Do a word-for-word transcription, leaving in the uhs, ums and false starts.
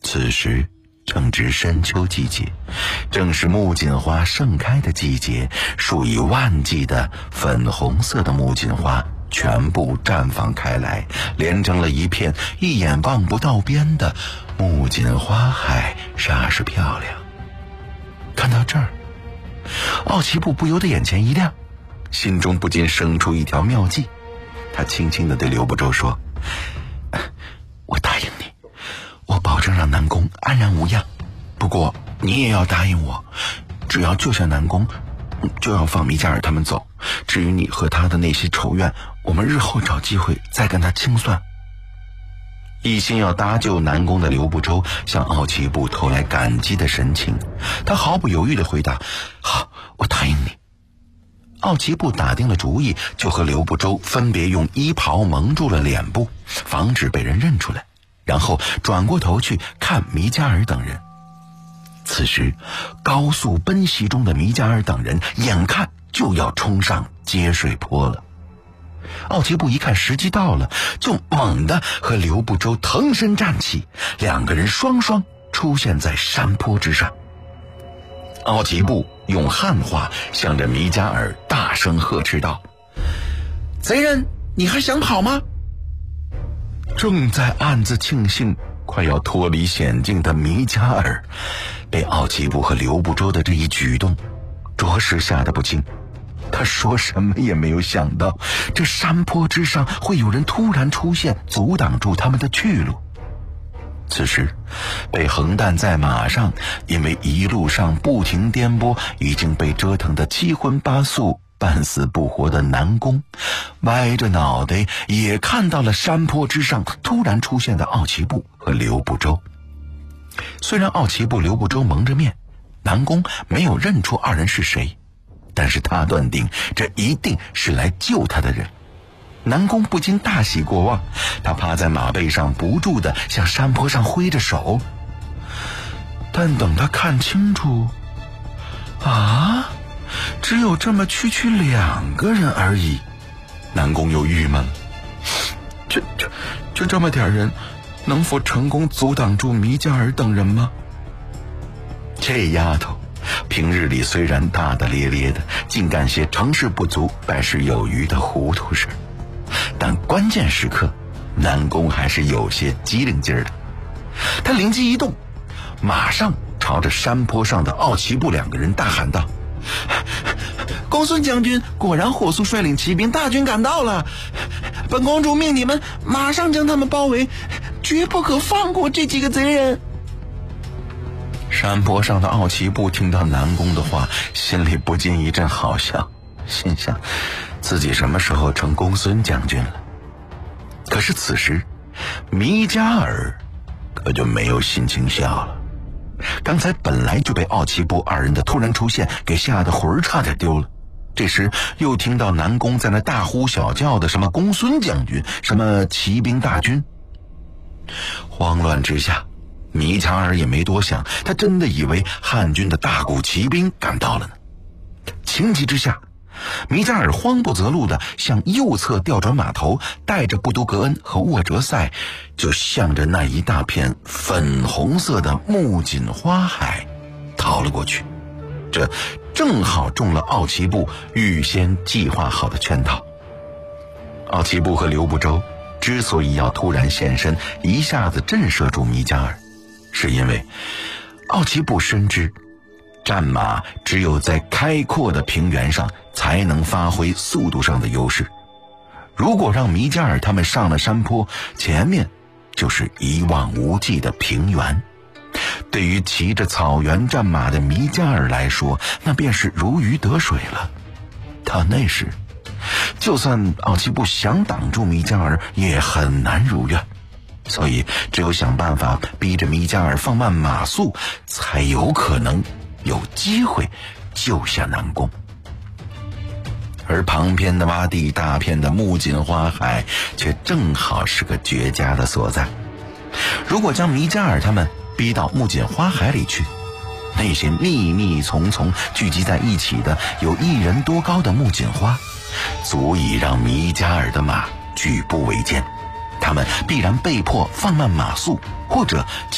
此时正值深秋季节，正是木槿花盛开的季节，数以万计的粉红色的木槿花全部绽放开来，连成了一片一眼望不到边的木槿花海，煞是漂亮。看到这儿，奥奇布不由得眼前一亮，心中不禁生出一条妙计。他轻轻地对刘不周说：我答应你，我保证让南宫安然无恙，不过你也要答应我，只要救下南宫，就要放米迦尔他们走。至于你和他的那些仇怨，我们日后找机会再跟他清算。一心要搭救南宫的刘不周向奥奇布投来感激的神情，他毫不犹豫地回答：好，我答应你。奥奇布打定了主意，就和刘不周分别用衣袍蒙住了脸部，防止被人认出来，然后转过头去看米迦尔等人。此时高速奔袭中的米迦尔等人眼看就要冲上接水坡了。奥奇布一看时机到了，就猛地和刘不周腾身站起，两个人双双出现在山坡之上。奥奇布用汉话向着米迦尔大声呵斥道：贼人，你还想跑吗？正在暗自庆幸快要脱离险境的米迦尔，被奥奇布和刘不周的这一举动着实吓得不轻。他说什么也没有想到，这山坡之上会有人突然出现，阻挡住他们的去路。此时被横担在马上，因为一路上不停颠簸，已经被折腾得七荤八素，半死不活的南宫歪着脑袋也看到了山坡之上突然出现的奥奇布和刘不周。虽然奥奇布、刘不周蒙着面，南宫没有认出二人是谁，但是他断定这一定是来救他的人。南宫不禁大喜过望，他趴在马背上不住地向山坡上挥着手。但等他看清楚，啊，只有这么区区两个人而已，南宫又郁闷了。就就就这么点人，能否成功阻挡住米迦尔等人吗？这丫头平日里虽然大大咧咧的，竟干些成事不足败事有余的糊涂事，但关键时刻南宫还是有些机灵劲儿的。他灵机一动，马上朝着山坡上的奥奇布两个人大喊道：公孙将军果然火速率领骑兵大军赶到了，本公主命你们马上将他们包围，绝不可放过这几个贼人。山坡上的奥奇布听到南宫的话，心里不禁一阵好笑，心想自己什么时候成公孙将军了。可是此时米迦尔可就没有心情笑了。刚才本来就被奥奇布二人的突然出现给吓得魂儿差点丢了，这时又听到南宫在那大呼小叫的什么公孙将军，什么骑兵大军，慌乱之下米迦尔也没多想，他真的以为汉军的大股骑兵赶到了呢。情急之下，米迦尔慌不择路地向右侧调转马头，带着布都格恩和沃哲塞，就向着那一大片粉红色的木槿花海逃了过去。这正好中了奥奇布预先计划好的圈套。奥奇布和刘不周之所以要突然现身，一下子震慑住米迦尔，是因为奥奇布深知战马只有在开阔的平原上才能发挥速度上的优势。如果让米迦尔他们上了山坡，前面就是一望无际的平原，对于骑着草原战马的米迦尔来说，那便是如鱼得水了。到那时，就算奥奇布想挡住米迦尔，也很难如愿。所以只有想办法逼着米迦尔放慢马速，才有可能有机会救下南宫。而旁边的洼地大片的木槿花海却正好是个绝佳的所在。如果将米迦尔他们逼到木槿花海里去，那些密密丛丛聚集在一起的有一人多高的木槿花，足以让米迦尔的马举步维艰，他们必然被迫放慢马速，或者